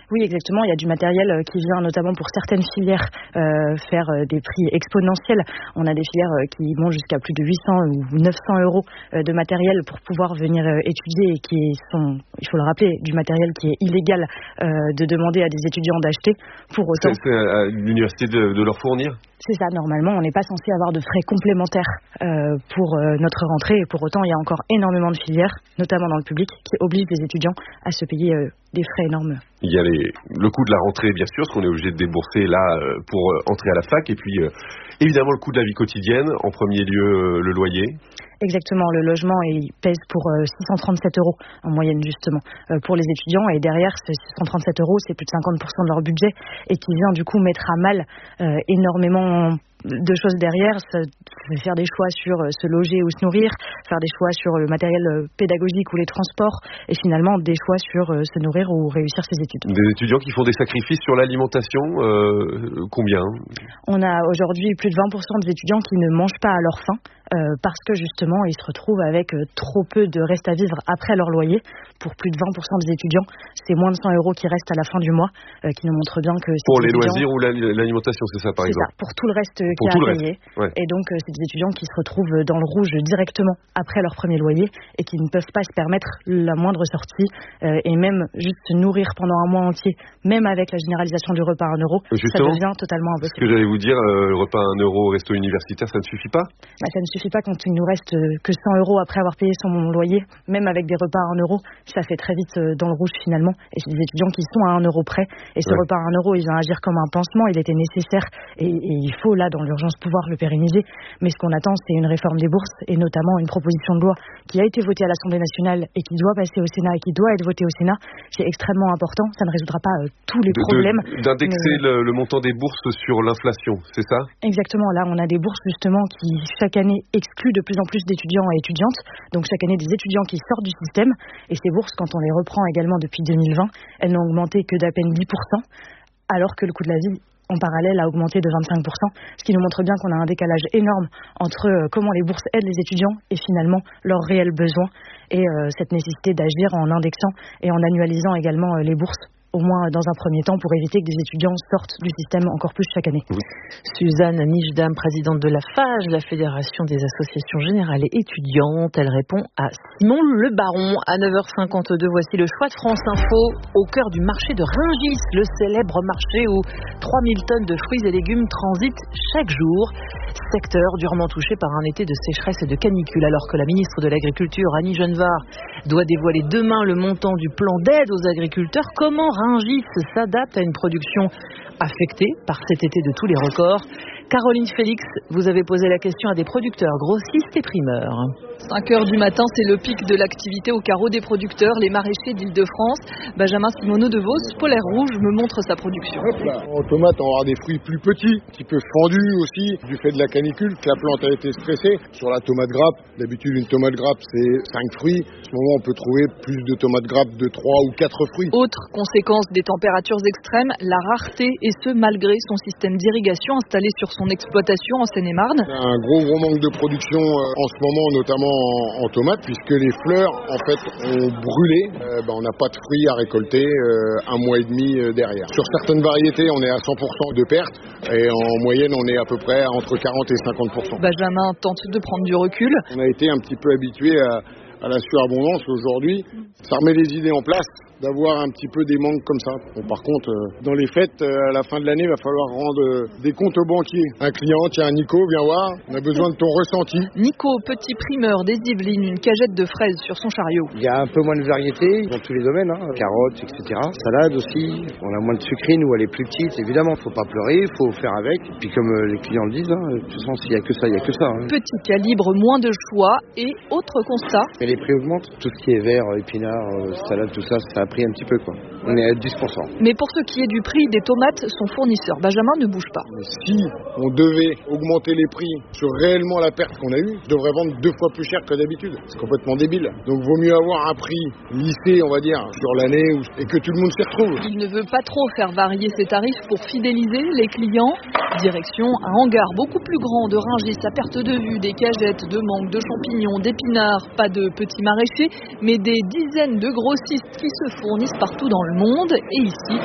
Oui, exactement. Il y a du matériel qui vient notamment pour certaines filières faire des prix exponentiels. On a des filières qui montent jusqu'à plus de 800 ou 900 euros de matériel pour pouvoir venir étudier et qui sont, il faut le rappeler, du matériel qui est illégal de demander à des étudiants d'acheter. Pour autant, c'est à l'université de leur fournir ? C'est ça, normalement, on n'est pas censé avoir de frais complémentaires pour notre rentrée. Et pour autant, il y a encore énormément de filières, notamment dans le public, qui obligent les étudiants à se payer des frais énormes. Il y a le coût de la rentrée, bien sûr, ce qu'on est obligé de débourser là pour entrer à la fac. Et puis, évidemment, le coût de la vie quotidienne. En premier lieu, le loyer. Exactement, le logement il pèse pour 637 euros en moyenne justement pour les étudiants, et derrière ces 637 euros, c'est plus de 50% de leur budget et qui vient du coup mettre à mal énormément de choses derrière, faire des choix sur se loger ou se nourrir, faire des choix sur le matériel pédagogique ou les transports, et finalement des choix sur se nourrir ou réussir ses études. Des étudiants qui font des sacrifices sur l'alimentation, combien ? On a aujourd'hui plus de 20% des étudiants qui ne mangent pas à leur faim, parce que justement ils se retrouvent avec trop peu de reste à vivre après leur loyer. Pour plus de 20% des étudiants, c'est moins de 100 euros qui restent à la fin du mois, qui nous montre bien que pour les loisirs ou l'alimentation, c'est ça par exemple. C'est ça, pour tout le reste qui est à payer. Ouais. Et donc c'est des étudiants qui se retrouvent dans le rouge directement après leur premier loyer et qui ne peuvent pas se permettre la moindre sortie, et même juste se nourrir pendant un mois entier, même avec la généralisation du repas à 1 euro, justement, ça devient totalement impossible. Ce que j'allais vous dire, le repas à 1 euro au resto universitaire, ça ne suffit pas ? Ça ne suffit pas quand il nous reste que 100 euros après avoir payé son loyer, même avec des repas à 1 euro, ça fait très vite dans le rouge finalement. Et c'est des étudiants qui sont à 1 euro près. Et ce repas à 1 euro, il vient agir comme un pansement, il était nécessaire et il faut là dans l'urgence pouvoir le pérenniser. Mais ce qu'on attend, c'est une réforme des bourses et notamment une proposition de loi qui a été votée à l'Assemblée nationale et qui doit passer au Sénat et qui doit être votée au Sénat. C'est extrêmement important. Ça ne résoudra pas tous les problèmes. D'indexer le montant des bourses sur l'inflation, c'est ça ? Exactement. Là, on a des bourses justement qui chaque année excluent de plus en plus d'étudiants et étudiantes. Donc chaque année, des étudiants qui sortent du système. Et ces bourses, quand on les reprend également depuis 2020, elles n'ont augmenté que d'à peine 10%, alors que le coût de la vie en parallèle a augmenté de 25%, ce qui nous montre bien qu'on a un décalage énorme entre comment les bourses aident les étudiants et finalement leurs réels besoins, et cette nécessité d'agir en indexant et en annualisant également les bourses, au moins dans un premier temps, pour éviter que des étudiants sortent du système encore plus chaque année. Suzanne Nijdam, présidente de la FAGE, la Fédération des associations générales et étudiantes. Elle répond à Simon Le Baron. À 9h52, voici le choix de France Info au cœur du marché de Rungis, le célèbre marché où 3000 tonnes de fruits et légumes transitent chaque jour. Secteur durement touché par un été de sécheresse et de canicule, alors que la ministre de l'Agriculture, Annie Genevard, doit dévoiler demain le montant du plan d'aide aux agriculteurs. Comment Rungis s'adapte à une production affectée par cet été de tous les records? Caroline Félix, vous avez posé la question à des producteurs, grossistes et primeurs. 5h du matin, c'est le pic de l'activité au carreau des producteurs, les maraîchers d'Île-de-France. Benjamin Simoneau de Vos, Polaire Rouge, me montre sa production. En tomate, on aura des fruits plus petits, un petit peu fendus aussi, du fait de la canicule, que la plante a été stressée. Sur la tomate grappe, d'habitude une tomate grappe c'est 5 fruits. En ce moment, on peut trouver plus de tomates grappes de 3 ou 4 fruits. Autre conséquence des températures extrêmes, la rareté, et ce malgré son système d'irrigation installé sur son exploitation en Seine-et-Marne. Il y a un gros manque de production en ce moment, notamment en tomates, puisque les fleurs en fait ont brûlé. On n'a pas de fruits à récolter un mois et demi derrière. Sur certaines variétés, on est à 100% de perte, et en moyenne, on est à peu près entre 40 et 50%. Benjamin tente de prendre du recul. On a été un petit peu habitué à la surabondance. Aujourd'hui, ça remet les idées en place d'avoir un petit peu des manques comme ça. Bon, par contre, dans les fêtes, à la fin de l'année, il va falloir rendre des comptes aux banquiers. Un client, tiens, Nico, viens voir, on a besoin de ton ressenti. Nico, petit primeur des Yvelines, une cagette de fraises sur son chariot. Il y a un peu moins de variété dans tous les domaines, carottes, etc. Salade aussi, on a moins de sucrine ou elle est plus petite. Évidemment, il ne faut pas pleurer, il faut faire avec. Puis comme les clients le disent, de toute façon, s'il n'y a que ça, il n'y a que ça. Petit calibre, moins de choix, et autre constat. Mais les prix augmentent. Tout ce qui est vert, épinards, salade, tout ça, ça a pris un petit peu, quoi. On est à 10%. Mais pour ce qui est du prix des tomates, son fournisseur Benjamin ne bouge pas. Mais si on devait augmenter les prix sur réellement la perte qu'on a eue, je devrais vendre 2 fois plus cher que d'habitude. C'est complètement débile. Donc vaut mieux avoir un prix lissé, on va dire, sur l'année et que tout le monde s'y retrouve. Il ne veut pas trop faire varier ses tarifs pour fidéliser les clients. Direction un hangar beaucoup plus grand de Rungis à perte de vue, des cagettes, de mangue, de champignons, d'épinards, pas de petits maraîchers, mais des dizaines de grossistes qui se fournissent partout dans le monde. Et ici,